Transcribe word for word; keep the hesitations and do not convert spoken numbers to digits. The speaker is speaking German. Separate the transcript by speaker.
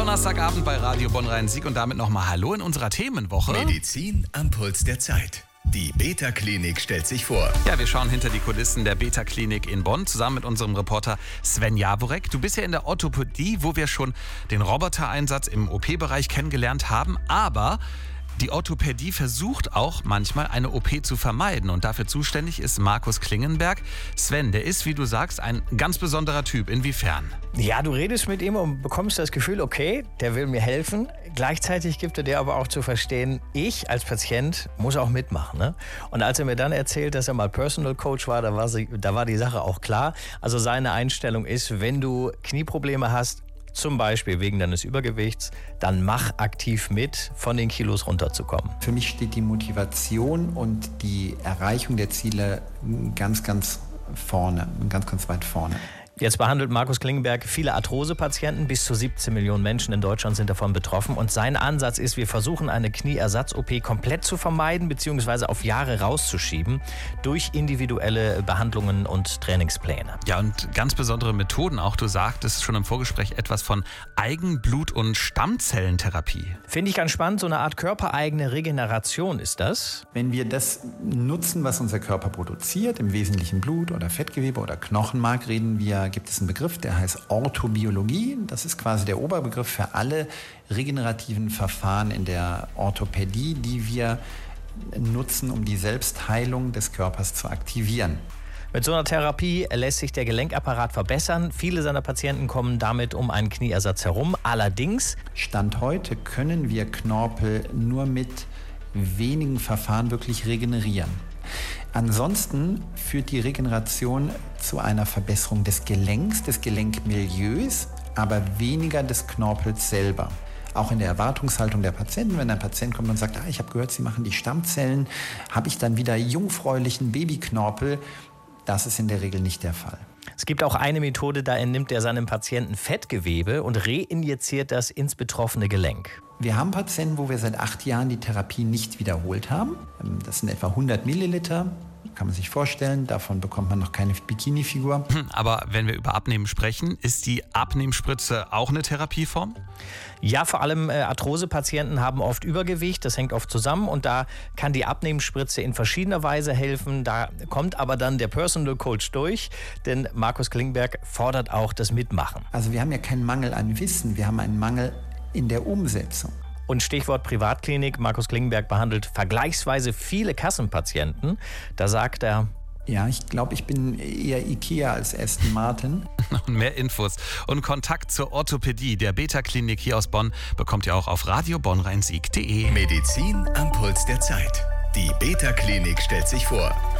Speaker 1: Donnerstagabend bei Radio Bonn-Rhein-Sieg und damit nochmal Hallo in unserer Themenwoche.
Speaker 2: Medizin am Puls der Zeit. Die Beta-Klinik stellt sich vor.
Speaker 1: Ja, wir schauen hinter die Kulissen der Beta-Klinik in Bonn zusammen mit unserem Reporter Sven Jaworek. Du bist ja in der Orthopädie, wo wir schon den Robotereinsatz im O P-Bereich kennengelernt haben, aber die Orthopädie versucht auch manchmal eine O P zu vermeiden und dafür zuständig ist Markus Klingenberg. Sven, der ist, wie du sagst, ein ganz besonderer Typ. Inwiefern?
Speaker 3: Ja, du redest mit ihm und bekommst das Gefühl, okay, der will mir helfen. Gleichzeitig gibt er dir aber auch zu verstehen, ich als Patient muss auch mitmachen. Ne? Und als er mir dann erzählt, dass er mal Personal Coach war, da war, sie, da war die Sache auch klar. Also seine Einstellung ist, wenn du Knieprobleme hast, zum Beispiel wegen deines Übergewichts, dann mach aktiv mit, von den Kilos runterzukommen.
Speaker 4: Für mich steht die Motivation und die Erreichung der Ziele ganz, ganz vorne, ganz, ganz weit vorne.
Speaker 3: Jetzt behandelt Markus Klingenberg viele Arthrose-Patienten. Bis zu siebzehn Millionen Menschen in Deutschland sind davon betroffen. Und sein Ansatz ist, wir versuchen eine Knieersatz-O P komplett zu vermeiden bzw. auf Jahre rauszuschieben durch individuelle Behandlungen und Trainingspläne.
Speaker 1: Ja, und ganz besondere Methoden auch. Du sagtest schon im Vorgespräch etwas von Eigenblut- und Stammzellentherapie.
Speaker 3: Finde ich ganz spannend. So eine Art körpereigene Regeneration ist das.
Speaker 4: Wenn wir das nutzen, was unser Körper produziert, im Wesentlichen Blut oder Fettgewebe oder Knochenmark, reden wir gibt es einen Begriff, der heißt Orthobiologie. Das ist quasi der Oberbegriff für alle regenerativen Verfahren in der Orthopädie, die wir nutzen, um die Selbstheilung des Körpers zu aktivieren.
Speaker 3: Mit so einer Therapie lässt sich der Gelenkapparat verbessern. Viele seiner Patienten kommen damit um einen Knieersatz herum. Allerdings,
Speaker 4: Stand heute können wir Knorpel nur mit wenigen Verfahren wirklich regenerieren. Ansonsten führt die Regeneration zu einer Verbesserung des Gelenks, des Gelenkmilieus, aber weniger des Knorpels selber. Auch in der Erwartungshaltung der Patienten, wenn ein Patient kommt und sagt, ah, ich habe gehört, Sie machen die Stammzellen, habe ich dann wieder jungfräulichen Babyknorpel? Das ist in der Regel nicht der Fall.
Speaker 3: Es gibt auch eine Methode, da entnimmt er seinem Patienten Fettgewebe und reinjiziert das ins betroffene Gelenk.
Speaker 4: Wir haben Patienten, wo wir seit acht Jahren die Therapie nicht wiederholt haben. Das sind etwa hundert Milliliter. Kann man sich vorstellen, davon bekommt man noch keine Bikini-Figur.
Speaker 1: Aber wenn wir über Abnehmen sprechen, ist die Abnehmspritze auch eine Therapieform?
Speaker 3: Ja, vor allem äh, Arthrose-Patienten haben oft Übergewicht, das hängt oft zusammen und da kann die Abnehmspritze in verschiedener Weise helfen. Da kommt aber dann der Personal Coach durch, denn Markus Klingenberg fordert auch das Mitmachen.
Speaker 4: Also wir haben ja keinen Mangel an Wissen, wir haben einen Mangel in der Umsetzung.
Speaker 3: Und Stichwort Privatklinik, Markus Klingenberg behandelt vergleichsweise viele Kassenpatienten. Da sagt er:
Speaker 4: Ja, ich glaube, ich bin eher Ikea als Aston Martin.
Speaker 1: Und mehr Infos und Kontakt zur Orthopädie der Beta-Klinik hier aus Bonn bekommt ihr auch auf radio bonn rhein sieg punkt de.
Speaker 2: Medizin am Puls der Zeit. Die Beta-Klinik stellt sich vor.